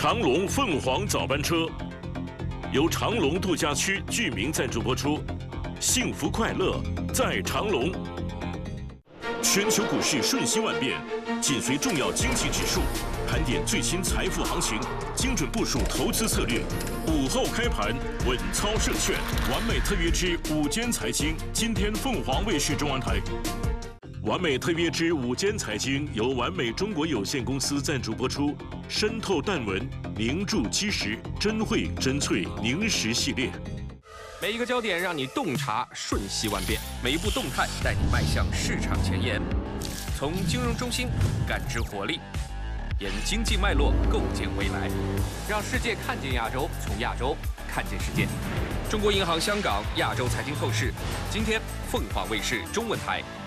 长隆凤凰早班车由长隆度假区居民赞助播出，幸福快乐在长隆。全球股市瞬息万变，紧随重要经济指数，盘点最新财富行情，精准部署投资策略。午后开盘，稳操胜券，完美特约之午间财经，今天凤凰卫视中文台。完美特约之午间财经由完美中国有限公司赞助播出，深透淡纹，凝铸基石，真慧真萃凝实系列。 每一个焦点让你洞察瞬息万变，每一步动态带你迈向市场前沿。从金融中心感知活力，沿经济脉络构建未来，让世界看见亚洲，从亚洲看见世界。中国银行香港亚洲财经透视，今天凤凰卫视中文台